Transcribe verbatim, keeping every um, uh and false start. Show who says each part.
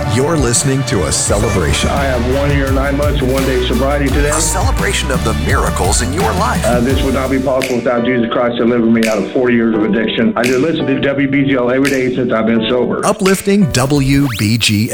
Speaker 1: You're listening to a celebration.
Speaker 2: I have one year, nine months, and one day sobriety today.
Speaker 1: A celebration of the miracles in your life.
Speaker 2: Uh, this would not be possible without Jesus Christ delivering me out of forty years of addiction. I just listen to W B G L every day since I've been sober.
Speaker 1: Uplifting W B G